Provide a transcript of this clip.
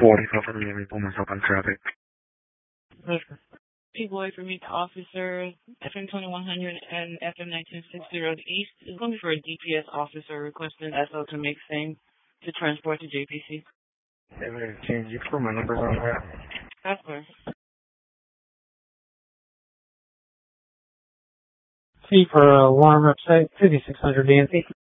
40 for Miami, Pullman Southbound traffic. P-Boy for me to officer, FM 2100 and FM 1960 East is looking for a DPS officer requesting SO to make same to transport to JPC. Can you put my numbers on that? That's clear. C for alarm upsite, 5600 DNC.